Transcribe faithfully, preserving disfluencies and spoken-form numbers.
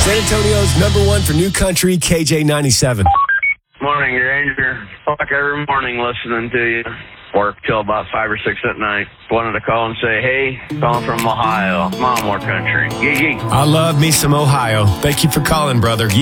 San Antonio's number one for new country, K J ninety-seven. Morning, Ranger. Fuck every morning listening to you. Work till about five or six at night. Wanted to call and say, hey, calling from Ohio. Come on, more country. Yee yee. I love me some Ohio. Thank you for calling, brother.